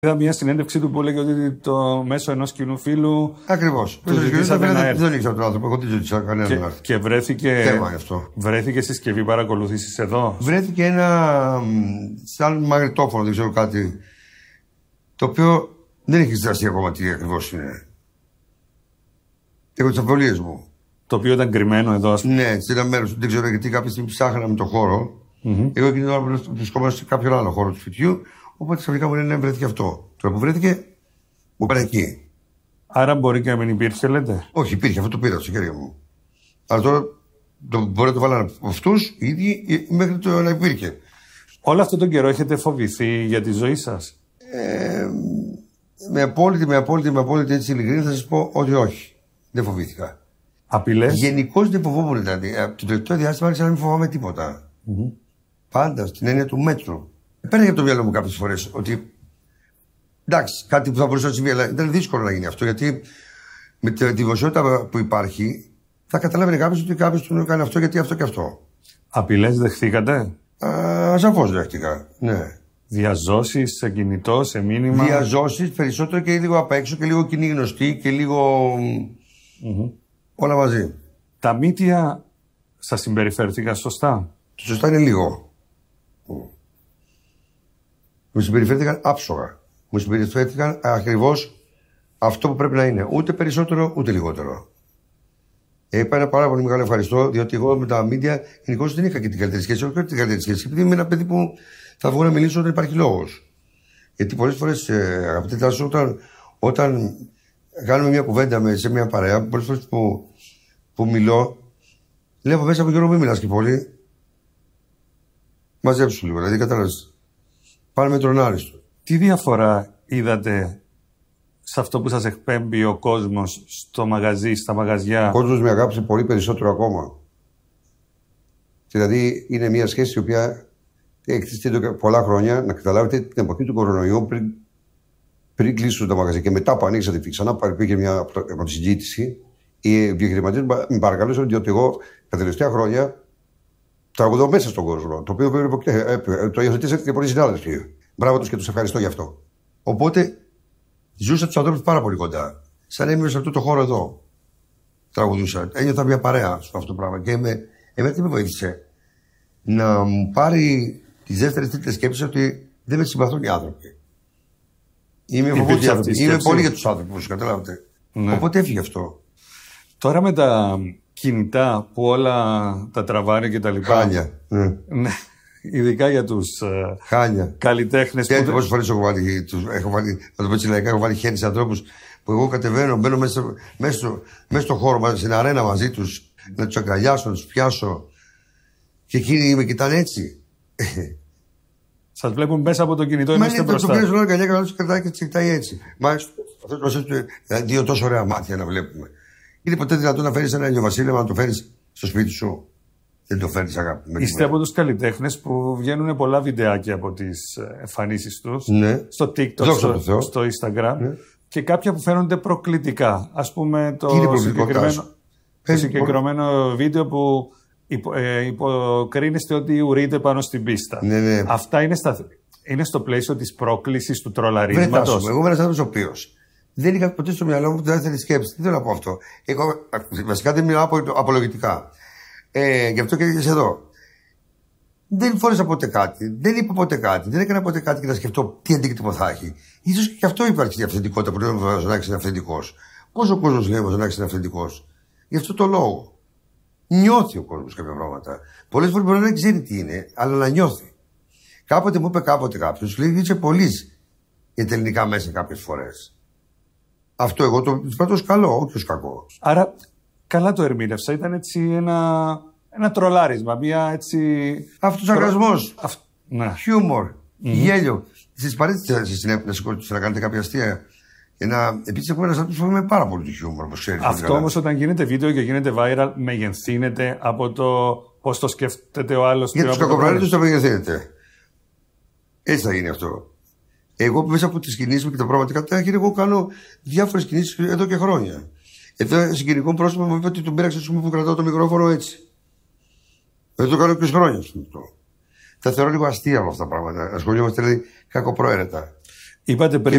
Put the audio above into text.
Είδα μια συνέντευξή του που έλεγε ότι το μέσω ενός κοινού φίλου. Ακριβώς. Δεν ήξερα τον άνθρωπο, εγώ δεν ζήτησα κανέναν άνθρωπο. Και βρέθηκε συσκευή παρακολούθησης εδώ. Βρέθηκε ένα σαν μαγνητόφωνο, δεν ξέρω κάτι. Το οποίο δεν έχει ζητήσει ακόμα τι ακριβώς είναι. Έχω τις αμφιβολίες μου. Το οποίο ήταν κρυμμένο εδώ, ας πούμε. Ναι, σε ένα μέρος. Δεν ξέρω γιατί κάποια στιγμή ψάχναμε το χώρο. Εγώ εκείνη την ώρα βρισκόμαστε σε κάποιον άλλο χώρο του σπιτιού. Οπότε ξαφνικά μου λένε βρέθηκε αυτό. Τώρα που βρέθηκε, μου πάνε εκεί. Άρα μπορεί και να μην υπήρχε, λέτε. Όχι, υπήρχε, αυτό το πήρα στο χέρι μου. Αλλά τώρα μπορεί να το βάλανε αυτούς οι ίδιοι μέχρι το να υπήρχε. Όλο αυτόν τον καιρό έχετε φοβηθεί για τη ζωή σας? Με απόλυτη έτσι ειλικρίνη θα σας πω ότι όχι. Δεν φοβήθηκα. Απειλές? Γενικώς δεν φοβόμουν δηλαδή. Το τελευταίο διάστημα άρχισα να μην φοβάμαι τίποτα. Πάντα στην έννοια του μέτρου. Παίρνει από το μυαλό μου κάποιες φορές ότι εντάξει, κάτι που θα μπορούσε να συμβεί, αλλά ήταν δύσκολο να γίνει αυτό. Γιατί με τη δημοσιότητα που υπάρχει, θα καταλάβαινε κάποιος ότι κάποιος του έκανε αυτό γιατί αυτό και αυτό. Απειλές δεχθήκατε? Σαφώς δέχτηκα, ναι. Διαζώσεις σε κινητό, σε μήνυμα? Διαζώσεις περισσότερο και λίγο απ' έξω και λίγο κοινή γνωστή και λίγο. Όλα μαζί. Τα μύτια σας συμπεριφέρθηκαν σωστά? Το σωστά είναι λίγο. Μου συμπεριφέρθηκαν άψογα. Μου συμπεριφέρθηκαν ακριβώς αυτό που πρέπει να είναι. Ούτε περισσότερο, ούτε λιγότερο. Είπα ένα πάρα πολύ μεγάλο ευχαριστώ, διότι εγώ με τα media γενικώς δεν είχα και την καλύτερη σχέση. Όχι την καλύτερη σχέση, επειδή είμαι ένα παιδί που θα βγω να μιλήσω όταν υπάρχει λόγος. Γιατί πολλές φορές, αγαπητέ Τάσο, όταν κάνουμε μια κουβέντα σε μια παρέα, πολλές φορές που μιλώ, λέω από μέσα από Γιώργο, μην μιλάς και πολύ. Μαζέψου λίγο, δηλαδή κατάλαβες. Πάνε με τον άριστο. Τι διαφορά είδατε σε αυτό που σας εκπέμπει ο κόσμος στο μαγαζί, στα μαγαζιά? Ο κόσμος με αγάπησε πολύ περισσότερο ακόμα. Δηλαδή είναι μια σχέση η οποία έχει χτιστεί εδώ πολλά χρόνια. Να καταλάβετε την εποχή του κορονοϊού, πριν κλείσουν τα μαγαζιά και μετά που ανοίξατε, ξανά πήγε μια από τη συζήτηση. Οι επιχειρηματίες με παρακαλούσαν, διότι εγώ τα τελευταία χρόνια τραγουδώ μέσα στον κόσμο. Το οποίο το υιοθετήσατε και πολλοί συνάδελφοι. Μπράβο τους και τους ευχαριστώ γι' αυτό. Οπότε ζούσα τους ανθρώπους πάρα πολύ κοντά. Σαν έμεινε σε αυτό το χώρο εδώ. Τραγουδούσα. Ένιωθα μια παρέα σε αυτό το πράγμα. Και εμένα τι με βοήθησε? Να μου πάρει τις δεύτερες τρίτες σκέψεις ότι δεν με συμπαθούν οι άνθρωποι. Είμαι πολύ για τους άνθρωπους, καταλάβετε. Ναι. Οπότε έφυγε αυτό. Τώρα με τα κινητά που όλα τα τραβάνε και τα λοιπά. Χάνια. Ναι. Ειδικά για τους καλλιτέχνες. Και πόσες φορές έχω βάλει, να το πω έτσι λαϊκά, έχω βάλει χέρι σε ανθρώπους που εγώ κατεβαίνω, μπαίνω μέσα στο χώρο μας, στην αρένα μαζί τους, να τους αγκαλιάσω, να τους πιάσω. Και εκείνοι με κοιτάνε έτσι. Σας βλέπουν μέσα από το κινητό, είμαστε μπροστά. Μα είναι το αγκαλιά και να τους κρατάει και τους κοιτάει έτσι. Μάλιστα, αυτό μας έστω δύο τόσο ωραία μάτια να βλέπουμε. Είναι ποτέ δυνατόν να φέρεις ένα ηλιοβασίλεμα να το φέρεις στο σπίτι σου? Δεν το φέρνεις, αγάπη. Είστε από τους καλλιτέχνες που βγαίνουν πολλά βιντεάκια από τις εμφανίσεις τους. Ναι. Στο TikTok, στο Instagram. Ναι. Και κάποια που φαίνονται προκλητικά. Ας πούμε το συγκεκριμένο βίντεο που υποκρίνεστε ότι ουρείτε πάνω στην πίστα. Ναι. Αυτά είναι στο πλαίσιο της πρόκλησης του τρολαρίσματος. Εγώ είμαι ένας άνθρωπος ο οποίος δεν είχα ποτέ στο μυαλό μου δεύτερη σκέψη. Τι θέλω να πω αυτό? Εγώ βασικά δεν μιλάω απολογητικά. Γι' αυτό και έρχεσαι εδώ. Δεν φόρεσα ποτέ κάτι, δεν είπα ποτέ κάτι, δεν έκανα ποτέ κάτι και να σκεφτώ τι αντίκτυπο θα έχει. Ίσως και αυτό υπάρχει η αυθεντικότητα που λέμε ο Μαζονάκης είναι αυθεντικός. Πόσο κόσμος λέει ο Μαζονάκης είναι αυθεντικός? Γι' αυτό το λόγο. Νιώθει ο κόσμος κάποια πράγματα. Πολλές φορές μπορεί να δεν ξέρει τι είναι, αλλά να νιώθει. Κάποτε μου είπε κάποιος, λέει είσαι πολύς για τα ελληνικά μέσα κάποιες φορές. Αυτό εγώ το βρίσκω ως καλό, όχι ως κακό. Άρα καλά το ερμήνευσα. Ήταν έτσι ένα τρολάρισμα, μια έτσι. Αυτοσαρκασμός. Ναι. Χιούμορ. Γέλιο. Στις παρέσεις να κάνετε κάποια αστεία. Επίσης, εγώ ένας άνθρωπος που είμαι πάρα πολύ του χιούμορ, όπως ξέρετε. Αυτό όμως όταν γίνεται βίντεο και γίνεται viral, μεγενθύνεται από το πώς το σκέφτεται ο άλλος. Για τους κακοπραγμάτες το μεγενθύνεται. Έτσι θα γίνει αυτό. Εγώ μέσα από τις κινήσεις μου και τα πράγματα κατάγει, εγώ κάνω διάφορες κινήσεις εδώ και χρόνια. Εδώ συγκεκριμένο πρόσωπο μου είπε ότι τον πήραξε που κρατάω το μικρόφωνο έτσι. Δεν το κάνω 20 χρόνια αυτό. Τα θεωρώ λίγο αστεία όλα αυτά τα πράγματα. Ασχολιόμαστε δηλαδή κακοπροαίρετα. Είπατε πριν